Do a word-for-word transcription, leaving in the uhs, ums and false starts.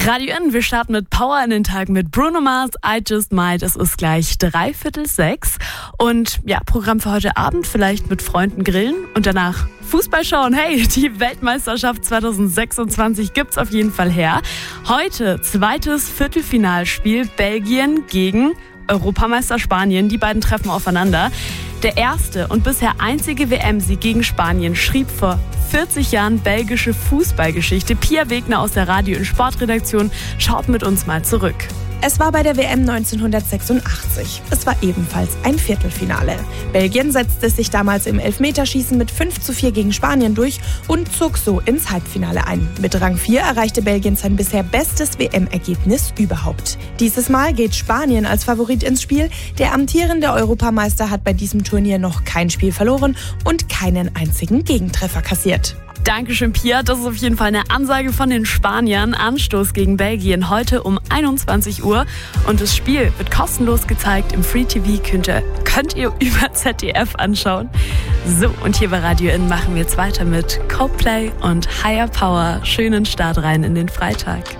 Radio N, wir starten mit Power in den Tag mit Bruno Mars, I Just Might. Es ist gleich dreiviertel sechs. Und ja, Programm für heute Abend, vielleicht mit Freunden grillen und danach Fußball schauen. Hey, die Weltmeisterschaft zwanzig sechsundzwanzig gibt's auf jeden Fall her. Heute zweites Viertelfinalspiel, Belgien gegen Europameister Spanien. Die beiden treffen aufeinander. Der erste und bisher einzige W M-Sieg gegen Spanien schrieb vor vierzig Jahren belgische Fußballgeschichte. Pia Wegner aus der Radio- und Sportredaktion schaut mit uns mal zurück. Es war bei der W M neunzehnhundertsechsundachtzig. Es war ebenfalls ein Viertelfinale. Belgien setzte sich damals im Elfmeterschießen mit fünf zu vier gegen Spanien durch und zog so ins Halbfinale ein. Mit Rang vier erreichte Belgien sein bisher bestes W M-Ergebnis überhaupt. Dieses Mal geht Spanien als Favorit ins Spiel. Der amtierende Europameister hat bei diesem Turnier noch kein Spiel verloren und keinen einzigen Gegentreffer kassiert. Dankeschön, Pia. Das ist auf jeden Fall eine Ansage von den Spaniern. Anstoß gegen Belgien heute um einundzwanzig Uhr. Und das Spiel wird kostenlos gezeigt. Im Free T V könnt ihr, könnt ihr über Z D F anschauen. So, und hier bei Radio N machen wir jetzt weiter mit Coldplay und Higher Power. Schönen Start rein in den Freitag.